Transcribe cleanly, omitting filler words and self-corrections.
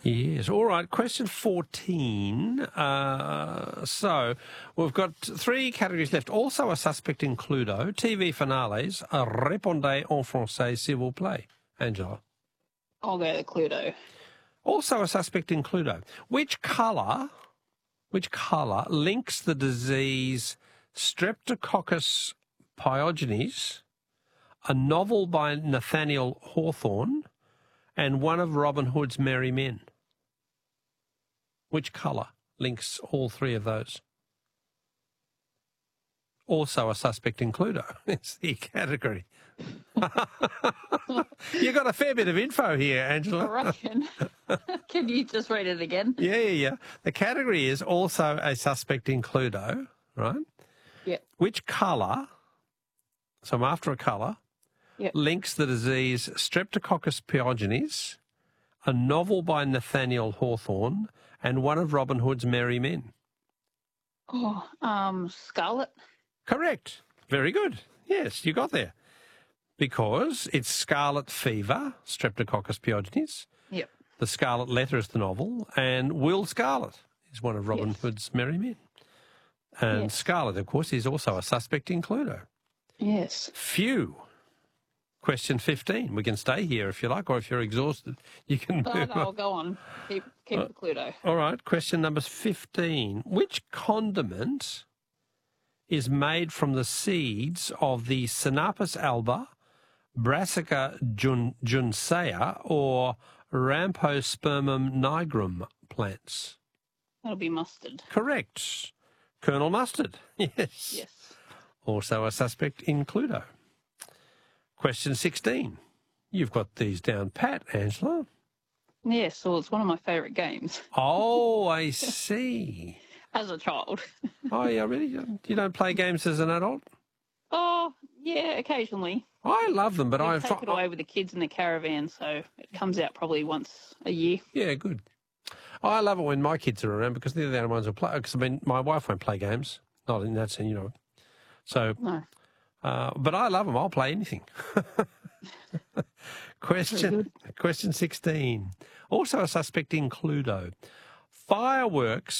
Yes. All right. Question 14. So we've got 3 categories left. Also a suspect in Cluedo. TV finales. Répondez en français, s'il vous plaît. Angela. I'll go to Cluedo. Also a suspect in Cluedo. Which colour links the disease Streptococcus pyogenes, a novel by Nathaniel Hawthorne, and one of Robin Hood's merry men? Which colour links all 3 of those? Also a suspect in Cluedo. It's the category. You got a fair bit of info here, Angela. I reckon. Can you just read it again? Yeah. The category is also a suspect in Cluedo, right? Yeah. Which colour, so I'm after a colour, links the disease Streptococcus pyogenes, a novel by Nathaniel Hawthorne, and one of Robin Hood's merry men? Scarlet. Correct. Very good. Yes, you got there. Because it's scarlet fever, Streptococcus pyogenes. Yep. The Scarlet Letter is the novel, and Will Scarlet is one of Robin Hood's merry men. And Scarlet, of course, is also a suspect in Cluedo. Yes. Phew. Question 15. We can stay here if you like, or if you're exhausted, you can move on. No, go on. Keep the Cluedo. All right. Question number 15. Which condiment is made from the seeds of the Sinapis alba, Brassica juncea, or Rampospermum nigrum plants? That'll be mustard. Correct. Colonel Mustard. Yes. Also a suspect in Cluedo. Question 16. You've got these down pat, Angela. Yes, well, it's one of my favourite games. Oh, I see. As a child. Oh, yeah, really? You don't play games as an adult? Oh, yeah, occasionally. I love them, but I take it away with the kids in the caravan, so it comes out probably once a year. Yeah, good. I love it when my kids are around because they're the only ones who play. Because, I mean, my wife won't play games. Not in that sense, you know. So, no. But I love them. I'll play anything. Question 16. Also a suspect in Cluedo. Fireworks